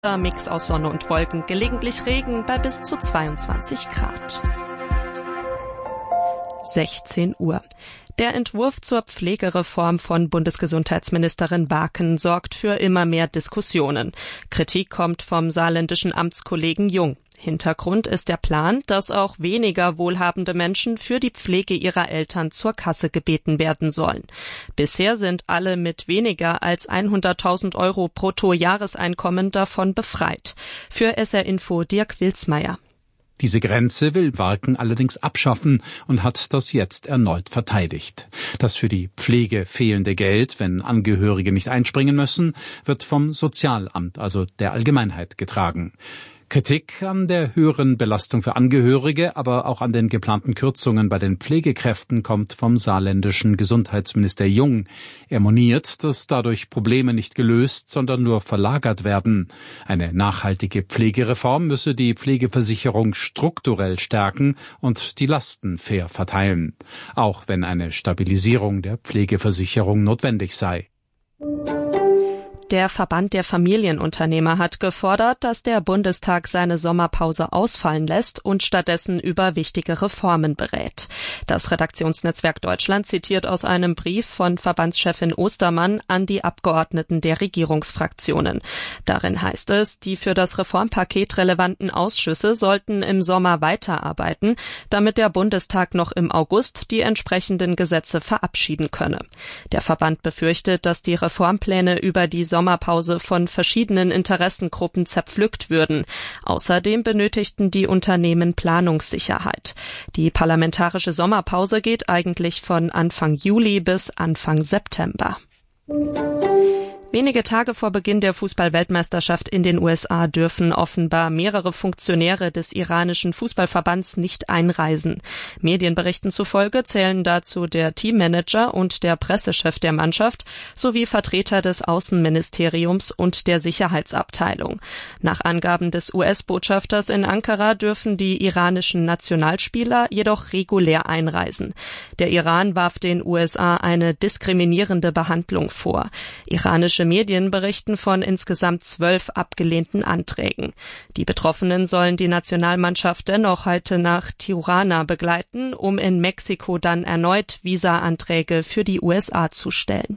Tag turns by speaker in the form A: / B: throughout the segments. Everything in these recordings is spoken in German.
A: Mix aus Sonne und Wolken, gelegentlich Regen bei bis zu 22 Grad. 16 Uhr. Der Entwurf zur Pflegereform von Bundesgesundheitsministerin Barken sorgt für immer mehr Diskussionen. Kritik kommt vom saarländischen Amtskollegen Jung. Hintergrund ist der Plan, dass auch weniger wohlhabende Menschen für die Pflege ihrer Eltern zur Kasse gebeten werden sollen. Bisher sind alle mit weniger als 100.000 Euro Bruttojahreseinkommen davon befreit. Für SR Info Dirk Wilsmeier.
B: Diese Grenze will Barken allerdings abschaffen und hat das jetzt erneut verteidigt. Das für die Pflege fehlende Geld, wenn Angehörige nicht einspringen müssen, wird vom Sozialamt, also der Allgemeinheit, getragen. Kritik an der höheren Belastung für Angehörige, aber auch an den geplanten Kürzungen bei den Pflegekräften kommt vom saarländischen Gesundheitsminister Jung. Er moniert, dass dadurch Probleme nicht gelöst, sondern nur verlagert werden. Eine nachhaltige Pflegereform müsse die Pflegeversicherung strukturell stärken und die Lasten fair verteilen, auch wenn eine Stabilisierung der Pflegeversicherung notwendig sei.
A: Der Verband der Familienunternehmer hat gefordert, dass der Bundestag seine Sommerpause ausfallen lässt und stattdessen über wichtige Reformen berät. Das Redaktionsnetzwerk Deutschland zitiert aus einem Brief von Verbandschefin Ostermann an die Abgeordneten der Regierungsfraktionen. Darin heißt es, die für das Reformpaket relevanten Ausschüsse sollten im Sommer weiterarbeiten, damit der Bundestag noch im August die entsprechenden Gesetze verabschieden könne. Der Verband befürchtet, dass die Reformpläne über die Sommerpause von verschiedenen Interessengruppen zerpflückt würden. Außerdem benötigten die Unternehmen Planungssicherheit. Die parlamentarische Sommerpause geht eigentlich von Anfang Juli bis Anfang September. Wenige Tage vor Beginn der Fußball-Weltmeisterschaft in den USA dürfen offenbar mehrere Funktionäre des iranischen Fußballverbands nicht einreisen. Medienberichten zufolge zählen dazu der Teammanager und der Pressechef der Mannschaft sowie Vertreter des Außenministeriums und der Sicherheitsabteilung. Nach Angaben des US-Botschafters in Ankara dürfen die iranischen Nationalspieler jedoch regulär einreisen. Der Iran warf den USA eine diskriminierende Behandlung vor. Iranische Medien berichten von insgesamt 12 abgelehnten Anträgen. Die Betroffenen sollen die Nationalmannschaft dennoch heute nach Tijuana begleiten, um in Mexiko dann erneut Visa-Anträge für die USA zu stellen.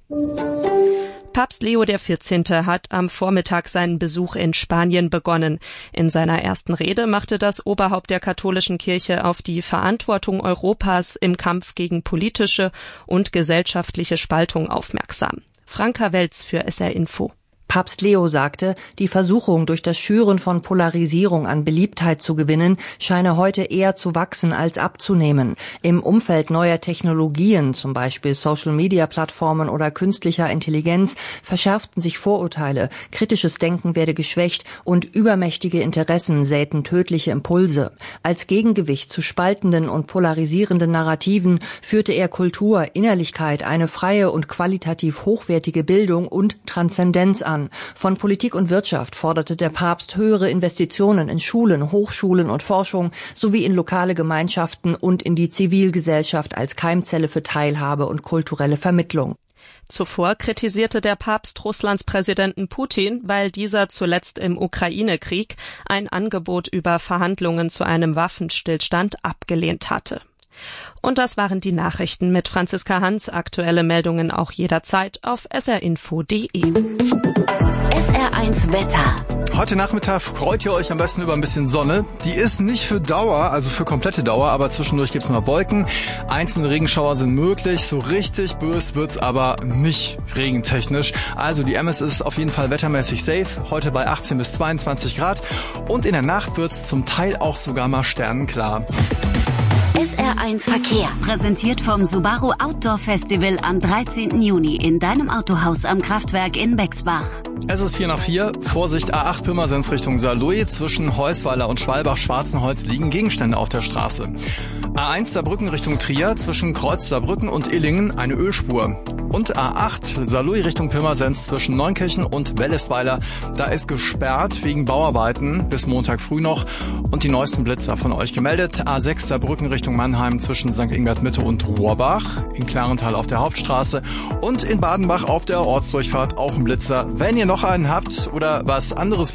A: Papst Leo XIV. Hat am Vormittag seinen Besuch in Spanien begonnen. In seiner ersten Rede machte das Oberhaupt der katholischen Kirche auf die Verantwortung Europas im Kampf gegen politische und gesellschaftliche Spaltung aufmerksam. Franka Welz für SR Info.
C: Papst Leo sagte, die Versuchung, durch das Schüren von Polarisierung an Beliebtheit zu gewinnen, scheine heute eher zu wachsen als abzunehmen. Im Umfeld neuer Technologien, zum Beispiel Social-Media-Plattformen oder künstlicher Intelligenz, verschärften sich Vorurteile, kritisches Denken werde geschwächt und übermächtige Interessen säten tödliche Impulse. Als Gegengewicht zu spaltenden und polarisierenden Narrativen führte er Kultur, Innerlichkeit, eine freie und qualitativ hochwertige Bildung und Transzendenz an. Von Politik und Wirtschaft forderte der Papst höhere Investitionen in Schulen, Hochschulen und Forschung sowie in lokale Gemeinschaften und in die Zivilgesellschaft als Keimzelle für Teilhabe und kulturelle Vermittlung.
A: Zuvor kritisierte der Papst Russlands Präsidenten Putin, weil dieser zuletzt im Ukraine-Krieg ein Angebot über Verhandlungen zu einem Waffenstillstand abgelehnt hatte. Und das waren die Nachrichten mit Franziska Hans. Aktuelle Meldungen auch jederzeit auf srinfo.de.
D: SR1 Wetter.
E: Heute Nachmittag freut ihr euch am besten über ein bisschen Sonne. Die ist nicht für Dauer, also für komplette Dauer, aber zwischendurch gibt's mal Wolken. Einzelne Regenschauer sind möglich. So richtig böse wird's aber nicht regentechnisch. Also die MS ist auf jeden Fall wettermäßig safe. Heute bei 18 bis 22 Grad. Und in der Nacht wird's zum Teil auch sogar mal sternenklar.
D: SR1 Verkehr. Präsentiert vom Subaru Outdoor Festival am 13. Juni in deinem Autohaus am Kraftwerk in Bexbach.
E: Es ist 4 nach 4. Vorsicht A8 Pirmasens Richtung Saarlouis. Zwischen Heusweiler und Schwalbach-Schwarzenholz liegen Gegenstände auf der Straße. A1 Saarbrücken Richtung Trier. Zwischen Kreuz Saarbrücken und Illingen eine Ölspur. Und A8 Saarlouis Richtung Pirmasens zwischen Neunkirchen und Wellesweiler. Da ist gesperrt wegen Bauarbeiten bis Montag früh noch. Und die neuesten Blitzer von euch gemeldet. A6 Saarbrücken Richtung Mannheim zwischen St. Ingbert Mitte und Rohrbach. In Klarental auf der Hauptstraße. Und in Badenbach auf der Ortsdurchfahrt auch ein Blitzer. Wenn ihr noch einen habt oder was anderes